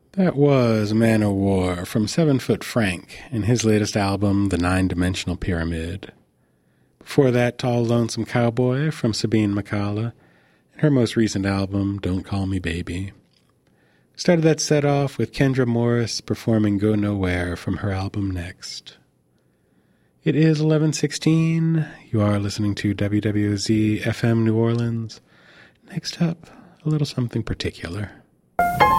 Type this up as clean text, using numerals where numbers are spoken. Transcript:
That was Man o' War from 7 Foot Frank in his latest album, The Nine-Dimensional Pyramid. Before that, Tall Lonesome Cowboy from Sabine McCalla in her most recent album, Don't Call Me Baby. Started that set off with Kendra Morris performing Go Nowhere from her album Next. It is 11:16. You are listening to WWZ FM New Orleans. Next up, a little something particular.